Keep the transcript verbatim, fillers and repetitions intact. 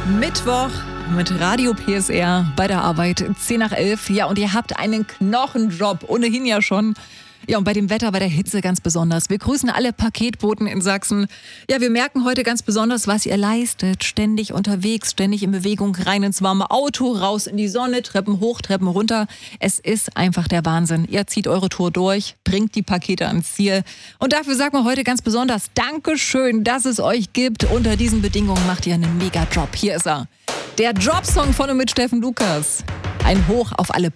Mittwoch mit Radio P S R bei der Arbeit, zehn nach elf. Ja, und ihr habt einen Knochenjob, ohnehin ja schon. Ja, und bei dem Wetter, bei der Hitze ganz besonders. Wir grüßen alle Paketboten in Sachsen. Ja, wir merken heute ganz besonders, was ihr leistet. Ständig unterwegs, ständig in Bewegung, rein ins warme Auto, raus in die Sonne, Treppen hoch, Treppen runter. Es ist einfach der Wahnsinn. Ihr zieht eure Tour durch, bringt die Pakete ans Ziel. Und dafür sagen wir heute ganz besonders Dankeschön, dass es euch gibt. Unter diesen Bedingungen macht ihr einen Mega-Job. Hier ist er. Der Jobsong von und mit Steffen Lukas. Ein Hoch auf alle